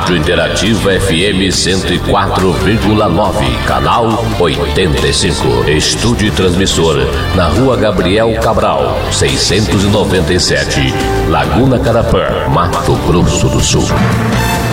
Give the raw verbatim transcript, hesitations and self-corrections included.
Rádio Interativa F M cento e quatro vírgula nove, canal oitenta e cinco. Estúdio transmissor na Rua Gabriel Cabral, seiscentos e noventa e sete, Laguna Carapã, Mato Grosso do Sul.